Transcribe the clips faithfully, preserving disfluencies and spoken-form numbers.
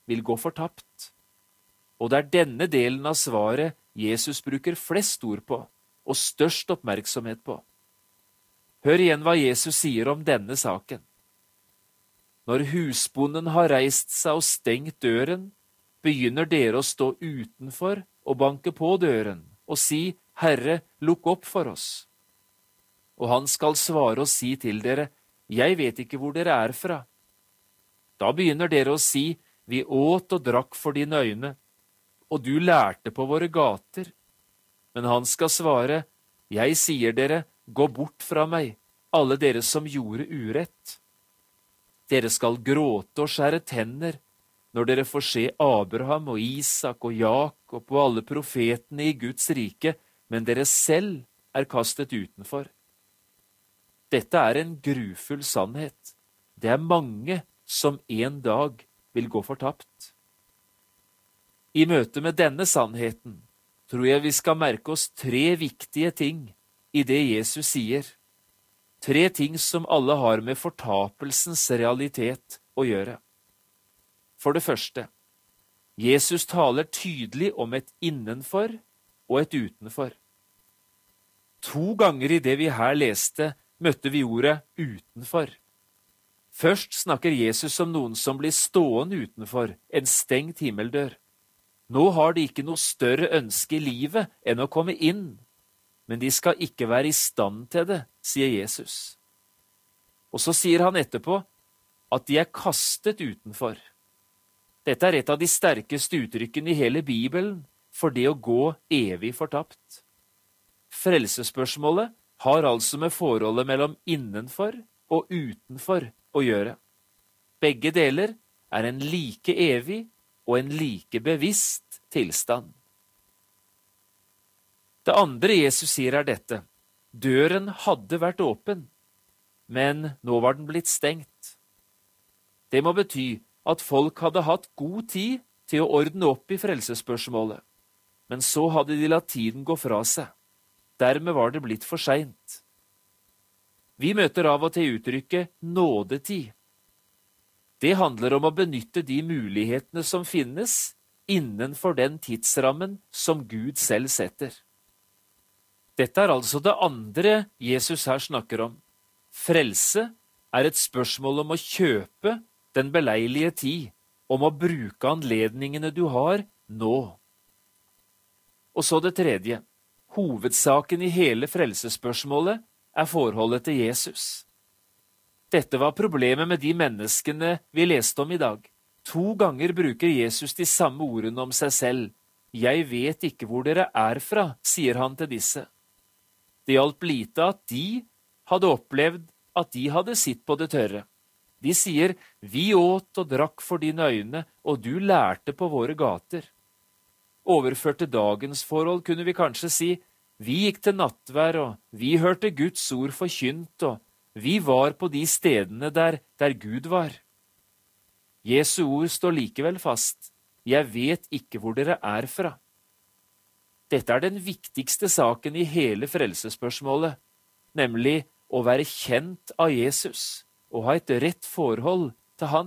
vil gå fortapt. Og det er denne delen av svaret Jesus bruker flest ord på, og størst oppmerksomhet på. Hør igjen hva Jesus sier om denne saken. Når husbonden har reist seg og stengt døren, begynner dere å stå utenfor og banke på døren og si, Herre, lukk opp for oss. Og han skal svare og si til dere, jeg vet ikke hvor dere er fra. Da begynner dere å si, vi åt og drakk for dine øyne, og du lærte på våre gater. Men han skal svare, jeg sier dere, gå bort fra meg, alle dere som gjorde urett. Dere skal gråte og skjære tenner, når dere får se Abraham og Isak og Jakob og alle profetene i Guds rike, men dere selv er kastet utenfor. Dette er en grufull sannhet. Det er mange som en dag vil gå fortapt. I møte med denne sannheten tror jeg vi skal merke oss tre viktige ting i det Jesus sier. Tre ting som alle har med fortapelsens realitet å gjøre. For det første, Jesus taler tydelig om et innenfor og et utenfor. To ganger i det vi her leste, møtte vi ordet utenfor. Først snakker Jesus om noen som blir stående utenfor, en stengt himmeldør. Nå har de ikke noe større ønske i livet enn å komme inn, men de skal ikke være i stand til det, sier Jesus. Og så sier han etterpå at de er kastet utenfor. Dette er et av de sterkeste uttrykkene i hele Bibelen for det å gå evig fortapt. Frelsesspørsmålet har altså med forholdet mellom innenfor og utenfor å gjøre. Begge deler er en like evig og en like bevisst tilstand. Det andre Jesus sier er dette. Døren hadde vært åpen, men nå var den blitt stengt. Det må bety at folk hadde hatt god tid til å ordne opp i frelsesspørsmålet, men så hadde de latt tiden gå fra seg. Dermed var det blitt for sent. Vi møter av og til uttrykket nådetid. Det handler om å benytte de mulighetene som finnes innenfor den tidsrammen som Gud selv setter. Dette er altså det andre Jesus her snakker om. Frelse er et spørsmål om å kjøpe den beleilige tid, om å bruke anledningene du har nå. Og så det tredje. Hovedsaken i hele frelsesspørsmålet er forholdet til Jesus. Dette var problemet med de menneskene vi leste om i dag. To ganger bruker Jesus de samme ordene om seg selv. Jeg vet ikke hvor dere er fra, sier han til disse. Det hjalp lite at de hadde opplevd at de hadde sitt på det tørre. De sier, vi åt og drakk for dine øyne, og du lærte på våre gater. Overført til dagens forhold kunne vi kanskje si, vi gikk til nattvær, og vi hørte Guds ord forkynt, og vi var på de stedene der, der Gud var. Jesu ord står likevel fast. Jeg vet ikke hvor dere er fra. Dette er den viktigste saken i hele frelsesspørsmålet, nemlig å være kjent av Jesus og ha et rett forhold til han.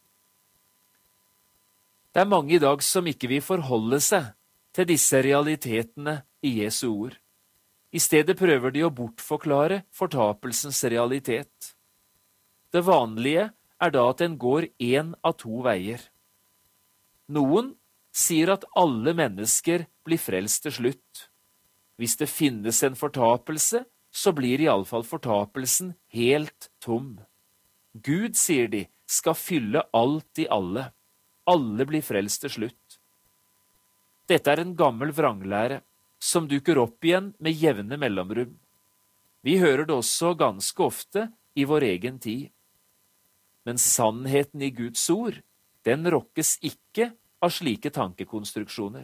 Det er mange i dag som ikke vil forholde seg til disse realitetene i Jesu ord. I stedet prøver de å bortforklare fortapelsens realitet. Det vanlige er da at en går en av to veier. Noen sier at alle mennesker blir frelst til slutt. Hvis det finnes en fortapelse, så blir i alle fall fortapelsen helt tom. Gud, sier de, skal fylle alt i alle. Alle blir frelst til slutt. Dette er en gammel vranglære, som dukker opp igjen med jevne mellomrom. Vi hører det også ganske ofte i vår egen tid. Men sannheten i Guds ord, den rokkes ikke av slike tankekonstruksjoner.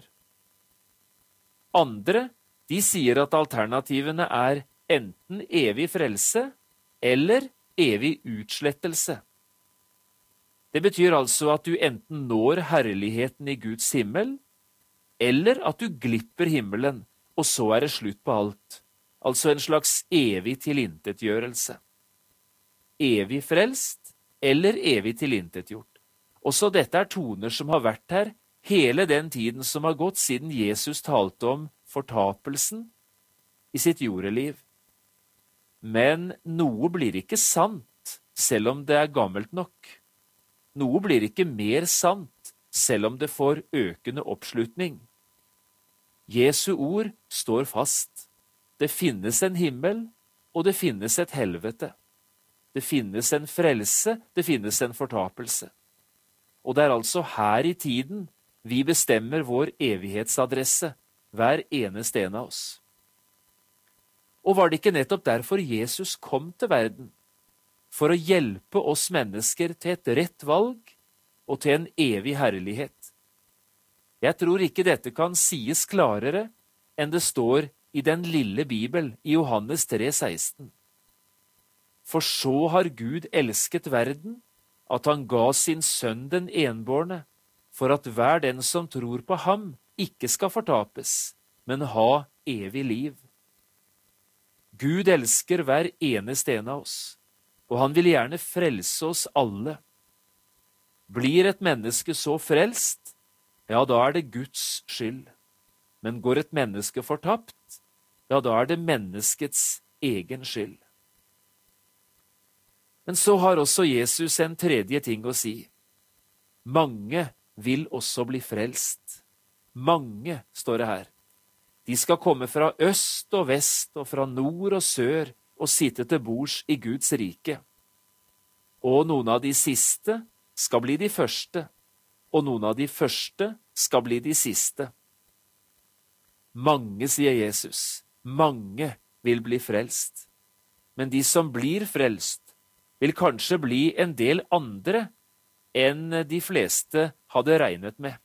Andre, de sier at alternativene er enten evig frelse eller evig utslettelse. Det betyr altså at du enten når herligheten i Guds himmel, eller at du glipper himmelen, og så er det slutt på alt. Altså en slags evig tilintetgjørelse. Evig frelst eller evig tilintetgjort. Også dette er toner som har vært her hele den tiden som har gått siden Jesus talte om fortapelsen i sitt jordeliv. Men noe blir ikke sant, selv om det er gammelt nok. Noe blir ikke mer sant, selv om det får økende oppslutning. Jesu ord står fast. Det finnes en himmel, og det finnes et helvete. Det finnes en frelse, det finnes en fortapelse. Og det er altså her i tiden vi bestemmer vår evighetsadresse, hver eneste en av oss. Og var det ikke nettopp derfor Jesus kom til verden? For å hjelpe oss mennesker til et rett valg og til en evig herlighet. Jeg tror ikke dette kan sies klarere enn det står i den lille Bibel i Johannes tre seksten. For så har Gud elsket verden, at han ga sin sønn den enbårne, for at hver den som tror på ham ikke skal fortapes, men ha evig liv. Gud elsker hver eneste en av oss, og han vil gjerne frelse oss alle. Blir et menneske så frelst, ja, da er det Guds skyld. Men går et menneske fortapt, ja, da er det menneskets egen skyld. Men så har også Jesus en tredje ting å si. Mange vil også bli frelst. Mange, står det her. De skal komme fra øst og vest og fra nord og sør og sitte til bords i Guds rike. Og noen av de siste skal bli de første, og noen av de første skal bli de siste. Mange, sier Jesus, mange vil bli frelst. Men de som blir frelst, vil kanskje bli en del andre enn de fleste hadde regnet med.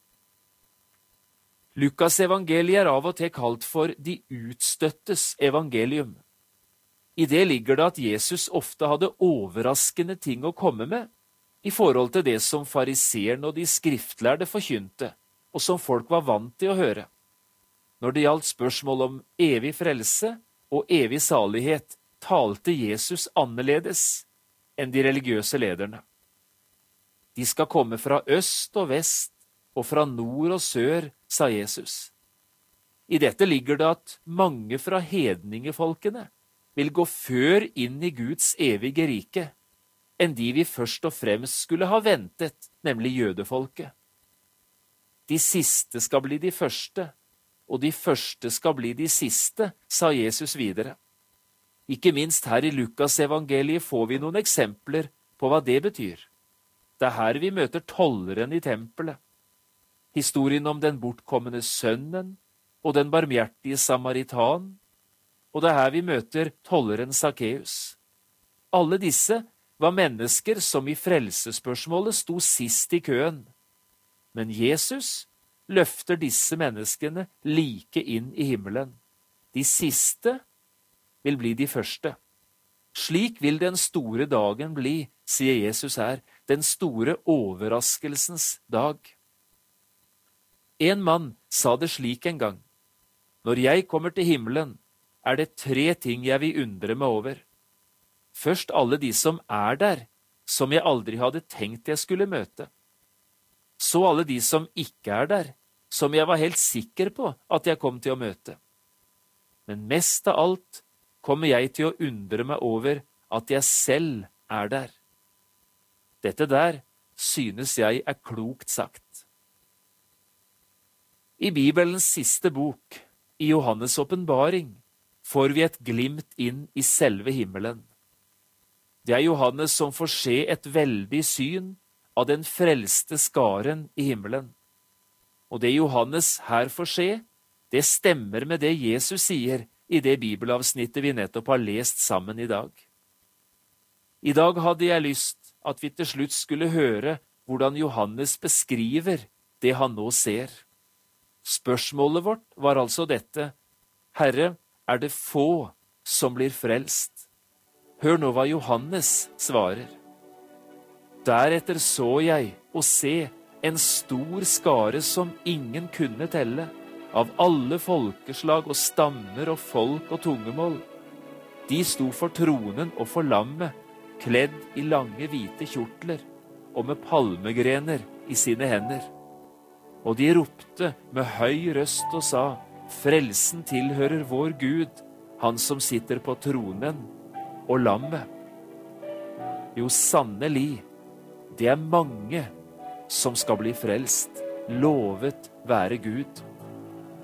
Lukas evangeliet er av og til kalt for de utstøttes evangelium. I det ligger det at Jesus ofte hadde overraskende ting å komme med i forhold til det som fariseerne og de skriftlærde forkynte, og som folk var vant til å høre. Når det gjaldt spørsmål om evig frelse og evig salighet, talte Jesus annerledes enn de religiøse lederne. De skal komme fra øst og vest og fra nord og sør, sa Jesus. I dette ligger det at mange fra hedningefolkene vil gå før inn i Guds evige rike enn de vi først og fremst skulle ha ventet, nemlig jødefolket. De siste skal bli de første, og de første skal bli de siste, sa Jesus videre. Ikke minst her i Lukas evangeliet får vi noen eksempler på hva det betyr. Det er her vi møter tolleren i tempelet. Historien om den bortkommende sønnen og den barmhjertige samaritan. Og det er her vi møter tolleren Sakkeus. Alle disse var mennesker som i frelsesspørsmålet sto sist i køen. Men Jesus løfter disse menneskene like inn i himmelen. De siste vil bli de første. Slik vil den store dagen bli, sier Jesus her, den store overraskelsens dag. En mann sa det slik en gang: Når jeg kommer til himmelen, er det tre ting jeg vil undre meg over. Først alle de som er der, som jeg aldri hadde tenkt jeg skulle møte. Så alle de som ikke er der, som jeg var helt sikker på at jeg kom til å møte. Men mest av alt kommer jeg til å undre meg over at jeg selv er der. Dette der synes jeg er klokt sagt. I Bibelens siste bok, i Johannes' åpenbaring, får vi et glimt inn i selve himmelen. Det er Johannes som får se et veldig syn av den frelste skaren i himmelen. Og det Johannes her får se, det stemmer med det Jesus sier i det bibelavsnittet vi nettopp har lest sammen i dag. I dag hadde jeg lyst at vi til slutt skulle høre hvordan Johannes beskriver det han nå ser. Spørsmålet vårt var altså dette: Herre, er det få som blir frelst? Hør nå hva Johannes svarer. Deretter så jeg og se en stor skare som ingen kunne telle, av alle folkeslag og stammer og folk og tungemål. De sto for tronen og for lammet, kledd i lange hvite kjortler, og med palmegrener i sine hender. Og de ropte med høy røst og sa, frelsen tilhører vår Gud, han som sitter på tronen, og lammet. Jo, sannelig, det er mange som skal bli frelst. Lovet være Gud.